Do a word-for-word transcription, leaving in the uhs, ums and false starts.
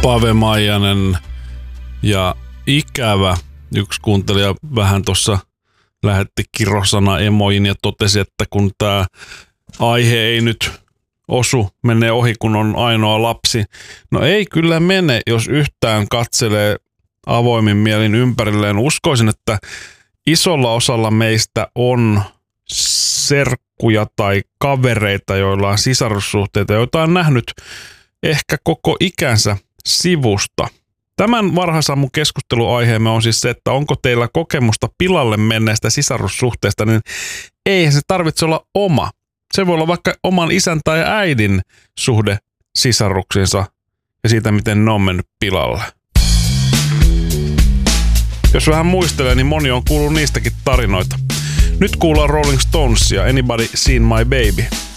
Pave Maijanen ja ikävä. Yksi kuuntelija vähän tuossa lähetti kirosana emoin ja totesi, että kun tämä aihe ei nyt osu, menee ohi, kun on ainoa lapsi. No ei kyllä mene, jos yhtään katselee avoimin mielin ympärilleen. Uskoisin, että isolla osalla meistä on serkkuja tai kavereita, joilla on sisarussuhteita, joita on nähnyt ehkä koko ikänsä sivusta. Tämän varhaisammun keskusteluaiheemme on siis se, että onko teillä kokemusta pilalle menneestä sisarussuhteesta, niin eihän se tarvitse olla oma. Se voi olla vaikka oman isän tai äidin suhde sisaruksiinsa ja siitä, miten ne on mennyt pilalle. Jos vähän muistelee, niin moni on kuullut niistäkin tarinoita. Nyt kuullaan Rolling Stonesia, Anybody Seen My Baby?